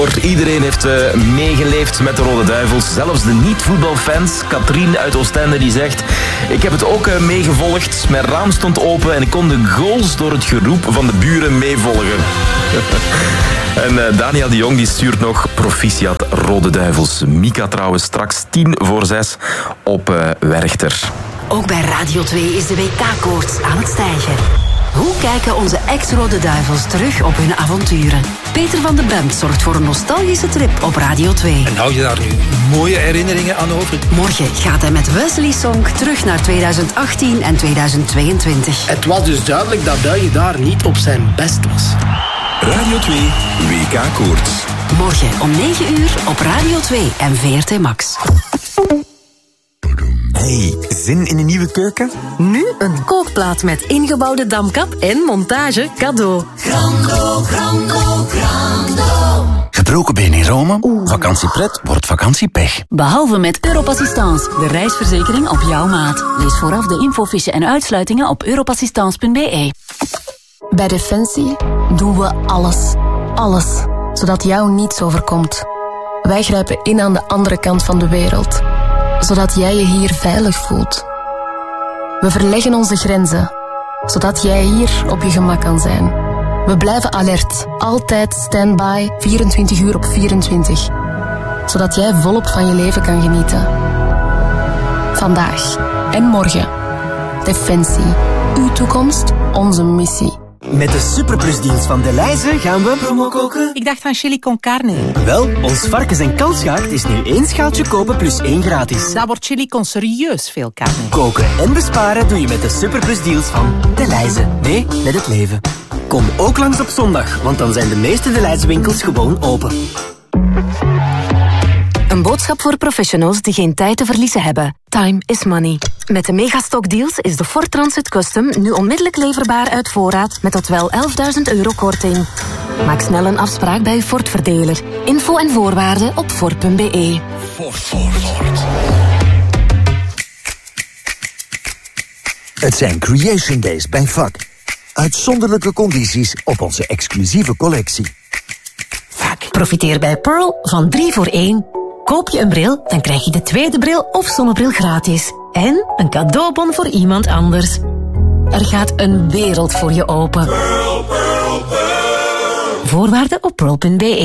Iedereen heeft meegeleefd met de Rode Duivels. Zelfs de niet-voetbalfans. Katrien uit Oostende die zegt... Ik heb het ook meegevolgd. Mijn raam stond open en ik kon de goals door het geroep van de buren meevolgen. En Daniel de Jong die stuurt nog proficiat Rode Duivels. Mika trouwens straks 5:50 op Werchter. Ook bij Radio 2 is de WK-koorts aan het stijgen. Hoe kijken onze ex-Rode Duivels terug op hun avonturen? Peter van den Bremt zorgt voor een nostalgische trip op Radio 2. En hou je daar nu mooie herinneringen aan over? Morgen gaat hij met Wesley Song terug naar 2018 en 2022. Het was dus duidelijk dat België daar niet op zijn best was. Radio 2 WK-koorts. Morgen om 9:00 op Radio 2 en VRT Max. Hey, zin in een nieuwe keuken? Nu een kookplaat met ingebouwde damkap en montage cadeau. Grando, grando, grando. Gebroken been in Rome? Vakantiepret wordt vakantiepech. Behalve met Europassistance, de reisverzekering op jouw maat. Lees vooraf de infofiche en uitsluitingen op europassistance.be. Bij Defensie doen we alles. Alles. Zodat jou niets overkomt. Wij grijpen in aan de andere kant van de wereld. Zodat jij je hier veilig voelt. We verleggen onze grenzen. Zodat jij hier op je gemak kan zijn. We blijven alert. Altijd standby. 24 uur op 24. Zodat jij volop van je leven kan genieten. Vandaag en morgen. Defensie. Uw toekomst, onze missie. Met de Superplusdienst van Delhaize gaan we promo koken. Ik dacht aan chili con carne. Wel, ons varkens- en kalfsgaard is nu 1 schaaltje kopen plus 1 gratis. Dat wordt chili con serieus veel carne. Koken en besparen doe je met de Superplusdeals van Delhaize. Nee, met het leven. Kom ook langs op zondag, want dan zijn de meeste Delhaize winkels gewoon open. Een boodschap voor professionals die geen tijd te verliezen hebben. Time is money. Met de Megastock Deals is de Ford Transit Custom nu onmiddellijk leverbaar uit voorraad met tot wel €11.000 korting. Maak snel een afspraak bij uw Ford-verdeler. Info en voorwaarden op Ford.be. Ford. Het zijn Creation Days bij VAK. Uitzonderlijke condities op onze exclusieve collectie. Profiteer bij Pearl van 3 voor 1. Koop je een bril, dan krijg je de tweede bril of zonnebril gratis. En een cadeaubon voor iemand anders. Er gaat een wereld voor je open. Voorwaarden op pearl.be.